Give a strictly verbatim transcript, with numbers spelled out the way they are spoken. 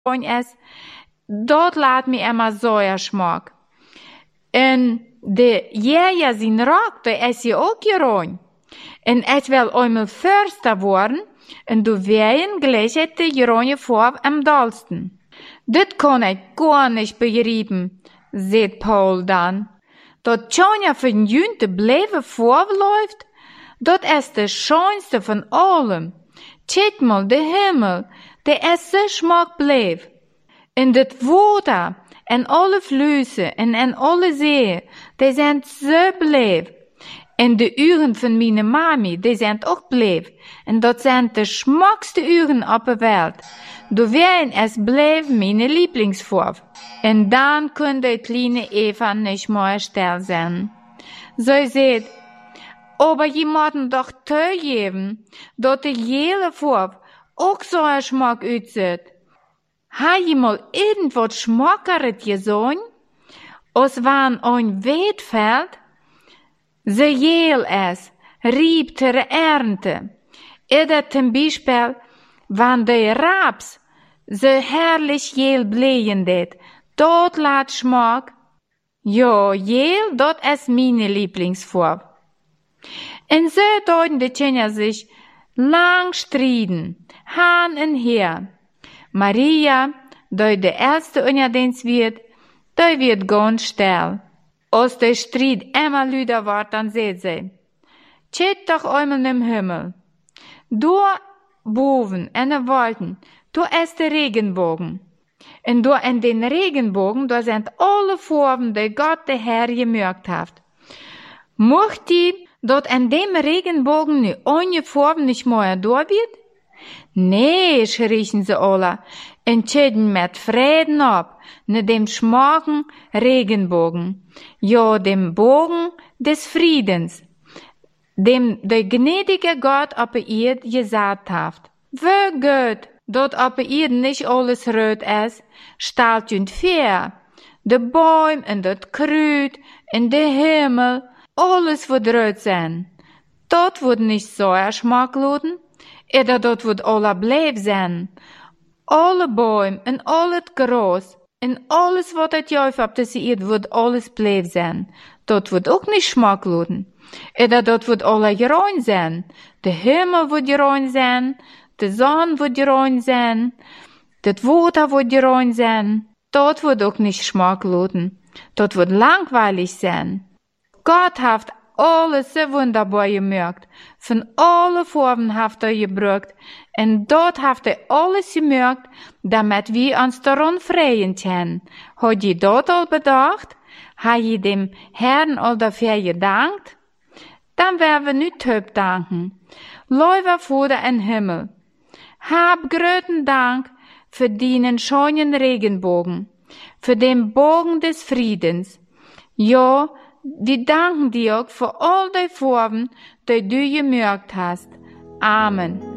es, dort laat me immer soja schmack. En de jäger sin rock, de is je ook jeroen. En het wel eenmaal förster worden, en du weien gleich het de jeroen vor am dolsten. Dit kon ik gar nicht begrijpen, zegt Paul dan. Dat Tjonja van Jünte blijven voorläuft, dat is de schoonste van allem. Kijk mal, de hemel, de is zo schmack bleef. En dit water, en alle vleusen, en, en alle zeeën, die zijn zo bleef. En de uren van mijn mami, die zijn ook bleef. En dat zijn de schmackste uren op de wereld. Du wären es bleef meine Lieblingsvorf. En dan kon de kleine Eva nicht mehr still sein. So seht, aber je moeten doch toegeven, dat de hele vorf ook zo'n schmack uitzet. Ha je mal irgendwas schmackeres gesehen? Als wann ein Weetfeld? So jeel es, rieb ter Ernte. Oder zum Beispiel, wann de Raps so herrlich jeel bleien det, dort laat schmack. Ja, jeel, dort is meine Lieblingsfarbe. En so deuten die Kinder sich lang striden, han en her. Maria, die de erste Unterdienst wird, die wird ganz still. Als der Streit immer lüder wird, dann seht sie, check doch einmal im Himmel. Du boven in de Wolken, du ist der Regenbogen. Und du in den Regenbogen, da sind alle Farben, die Gott der Herr gemerkt hat. Mocht die, dort in dem Regenbogen nu eine Farbe nicht mehr da wird? Nee, schrien sie alle, und tschüden mit Frieden ab, ne dem schmacken Regenbogen. Ja, dem Bogen des Friedens, dem der gnädige Gott auf der Erde gesagt hat. Wie gut, dort auf der Erde nicht alles rot ist, stellt und fair. De Bäume und das Krüt und der Himmel, alles wird rot sein. Dort wird nicht so Geschmack loden, oder dort wird aller bleib sein. Alle Bäume und alles Gras und alles, was das Jäuf auf der Erde wird alles bleib sein. Dort wird auch nicht Geschmack loden. Oder dort wird aller gerein sein. Der Himmel wird gerein sein, der Sonne wird gerein sein, das Wasser wird gerein sein. Dort wird auch nicht Geschmack loden. Dort wird langweilig sein. Gott hat alles so wunderbar gemerkt. Von alle Farben hat er gebraucht. Und dort hat er alles gemerkt, damit wir uns daran freuen können. Hat je dort al bedacht? Hat je dem Herrn al dafür gedankt? Dann werden wir nicht höp danken. Lieber Vater im Himmel, hab gröten Dank für den schönen Regenbogen, für den Bogen des Friedens. Ja, wir danken dir auch für all die Farben, die du gemerkt hast. Amen.